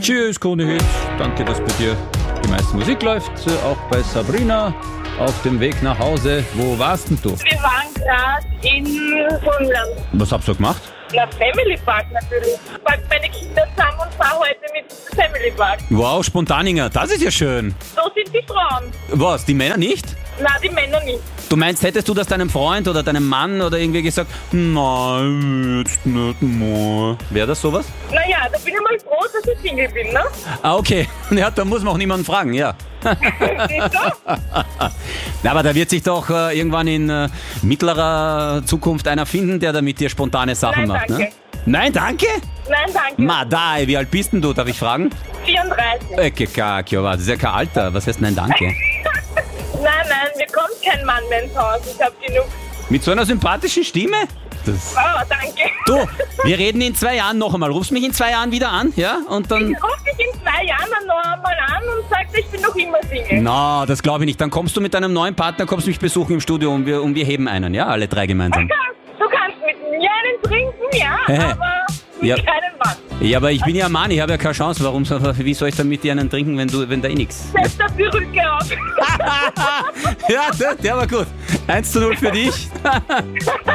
Tschüss, Krone-Hit. Danke, dass bei dir die meiste Musik läuft. Auch bei Sabrina auf dem Weg nach Hause. Wo warst denn du? Wir waren gerade in Grönland. Was habt ihr gemacht? Na, Family Park natürlich. Ich pack meine Kinder zusammen und fahre heute mit Family Park. Wow, Spontaninger, das ist ja schön. So sind die Frauen. Was, die Männer nicht? Na, die Männer nicht. Du meinst, hättest du das deinem Freund oder deinem Mann oder irgendwie gesagt, nein, jetzt nicht mal. Wäre das sowas? Naja, da bin ich mal froh, dass ich Single bin, ne? Ah, okay. Ja, da muss man auch niemanden fragen, ja. Siehst du? Na, aber da wird sich doch irgendwann in mittlerer Zukunft einer finden, der da mit dir spontane Sachen Nein, macht, danke. ne? Nein, danke? Nein, danke. Ma, da, wie alt bist denn du, darf ich fragen? 34. Kacke, das ist ja kein Alter. Was heißt nein, danke? Nein, mir kommt kein Mann mehr ins Haus. Ich hab genug. Mit so einer sympathischen Stimme? Das... Oh, danke. Du, wir reden in 2 Jahren noch einmal. Rufst mich in 2 Jahren wieder an, ja? Und dann... Ich rufe dich in 2 Jahren noch einmal an und sag, ich bin noch immer Single. Na, das glaube ich nicht. Dann kommst du mit deinem neuen Partner, kommst mich besuchen im Studio und wir heben einen, ja? Alle 3 gemeinsam. Du kannst mit mir einen trinken, ja, aber mit Ja. keinem Mann. Ja, aber ich bin ja ein Mann, ich habe ja keine Chance. Wie soll ich dann mit dir einen trinken, wenn da eh nichts... Setz da die Rücke auf. Ja, der war gut. 1:0 für dich.